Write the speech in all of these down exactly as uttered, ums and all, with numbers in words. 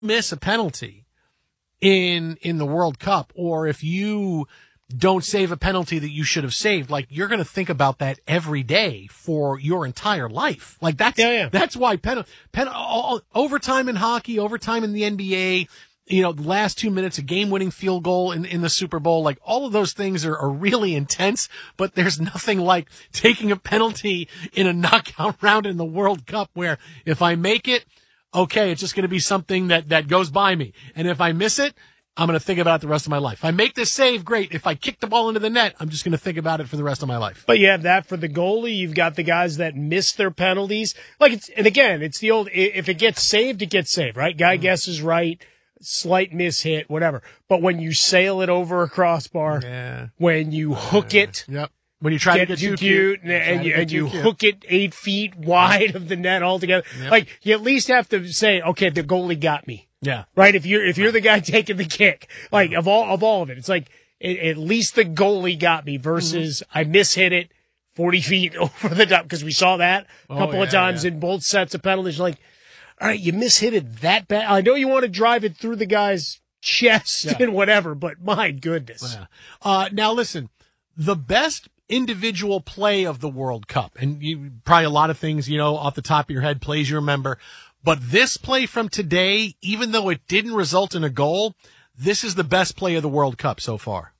miss a penalty in in the World Cup, or if you don't save a penalty that you should have saved, like, you're going to think about that every day for your entire life. Like, that's yeah, yeah. that's why pen, pen, all, overtime in hockey, overtime in the N B A, you know, the last two minutes, a game-winning field goal in, in the Super Bowl, like, all of those things are, are really intense, but there's nothing like taking a penalty in a knockout round in the World Cup where if I make it, okay, it's just going to be something that, that goes by me. And if I miss it, I'm going to think about it the rest of my life. If I make this save, great. If I kick the ball into the net, I'm just going to think about it for the rest of my life. But you have that for the goalie. You've got the guys that miss their penalties. Like, it's, and again, it's the old, if it gets saved, it gets saved, right? Guy mm-hmm. guesses right, slight miss hit, whatever. But when you sail it over a crossbar, yeah. when you hook yeah. it, yep. when you try get to get too too cute, cute, and, and you, and you cute. hook it eight feet wide of the net altogether, yep. like, you at least have to say, okay, the goalie got me. Yeah. Right. If you're, if you're the guy taking the kick, like of all, of all of it, it's like it, at least the goalie got me versus mm-hmm. I mishit it forty feet over the top, because we saw that a couple oh, yeah, of times yeah. in both sets of penalties. Like, all right, you mishit it that bad. I know you want to drive it through the guy's chest yeah. and whatever, but my goodness. Yeah. Uh, now listen, the best individual play of the World Cup, and you probably a lot of things, you know, off the top of your head, plays you remember. But this play from today, even though it didn't result in a goal, this is the best play of the World Cup so far.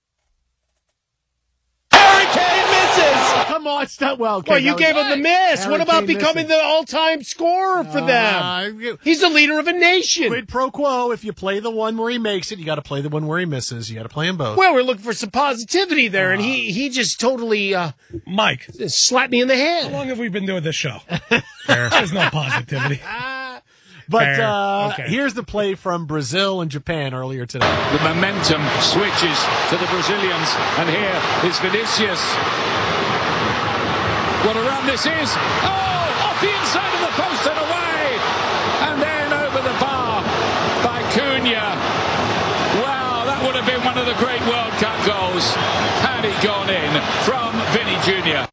Harry Kane misses! Come on, it's not well. Well, you gave him the miss. Harry what about Kane becoming missing. the all-time scorer for uh, them? He's the leader of a nation. Quid pro quo. If you play the one where he makes it, you got to play the one where he misses. You got to play them both. Well, we're looking for some positivity there, uh, and he he just totally uh, Mike slapped me in the head. How long have we been doing this show? There's no positivity. But uh, okay. here's the play from Brazil and Japan earlier today. The momentum switches to the Brazilians, and here is Vinicius. What a run this is! Oh, off the inside of the post and away! And then over the bar by Cunha. Wow, that would have been one of the great World Cup goals had he gone in from Vinny Junior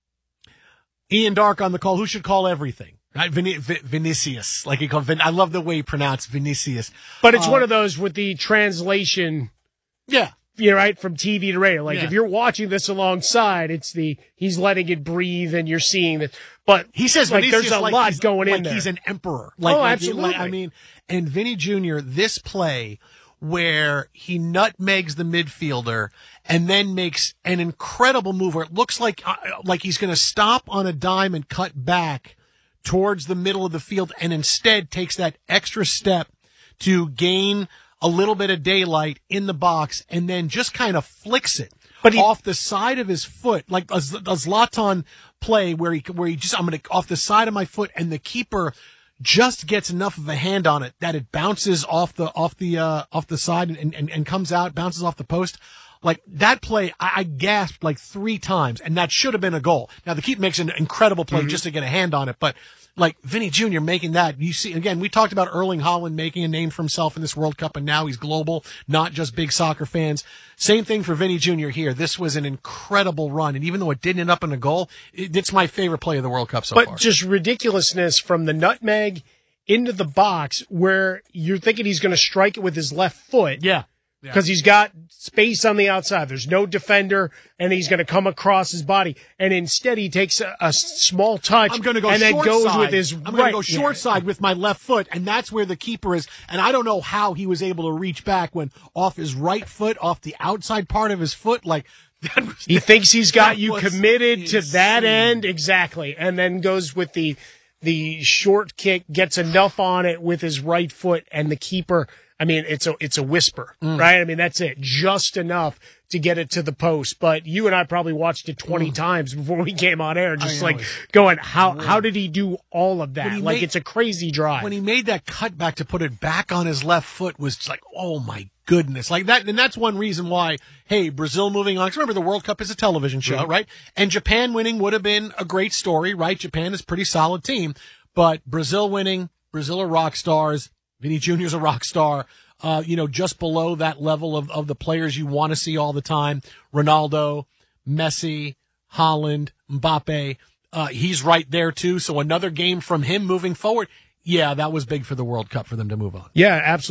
Ian Dark on the call. Who should call everything? Right, Vin- Vin- Vinicius, like he called. Vin- I love the way he pronounced Vinicius. But it's uh, one of those with the translation. Yeah, you know, right, from T V to radio. Like yeah. if you're watching this alongside, it's the he's letting it breathe, and you're seeing that. But he says like Vinicius there's a like lot going like in there. He's an emperor. Like, oh, like, absolutely. Like, I mean, and Vinny Junior This play where he nutmegs the midfielder and then makes an incredible move where it looks like uh, like he's going to stop on a dime and cut back towards the middle of the field, and instead takes that extra step to gain a little bit of daylight in the box, and then just kind of flicks it but he, off the side of his foot, like a, a Zlatan play where he where he just I'm going to off the side of my foot, and the keeper just gets enough of a hand on it that it bounces off the off the uh, off the side and, and and comes out, bounces off the post. Like that play, I, I gasped like three times, and that should have been a goal. Now the keeper makes an incredible play mm-hmm. just to get a hand on it, but like Vinny Junior making that, you see, again, we talked about Erling Haaland making a name for himself in this World Cup, and now he's global, not just big soccer fans. Same thing for Vinny Junior here. This was an incredible run, and even though it didn't end up in a goal, it, it's my favorite play of the World Cup so but far. But just ridiculousness from the nutmeg into the box where you're thinking he's going to strike it with his left foot. Yeah. Because yeah. he's got space on the outside. There's no defender, and he's going to come across his body. And instead, he takes a, a small touch I'm gonna go and then short goes side. with his I'm right. going to go short yeah. side with my left foot, and that's where the keeper is. And I don't know how he was able to reach back when off his right foot, off the outside part of his foot, like that was, he thinks he's got you committed insane. to that end exactly, and then goes with the the short kick, gets enough on it with his right foot, and the keeper. I mean, it's a it's a whisper, mm. right? I mean, that's it, just enough to get it to the post. But you and I probably watched it twenty mm. times before we came on air, just like going, how how did he do all of that? Like, made, it's a crazy drive. When he made that cutback to put it back on his left foot was just like, oh my goodness, like that. And that's one reason why, hey, Brazil moving on. Because remember, the World Cup is a television show, mm-hmm. right? And Japan winning would have been a great story, right? Japan is a pretty solid team, but Brazil winning, Brazil are rock stars. Vinny Junior's a rock star, uh, you know, just below that level of, of the players you want to see all the time. Ronaldo, Messi, Haaland, Mbappe, uh, he's right there too. So another game from him moving forward. yeah, that was big for the World Cup for them to move on. Yeah, absolutely.